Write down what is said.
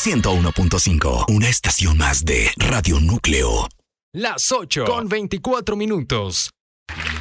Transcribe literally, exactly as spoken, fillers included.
ciento uno punto cinco, una estación más de Radio Núcleo. Las ocho con veinticuatro minutos.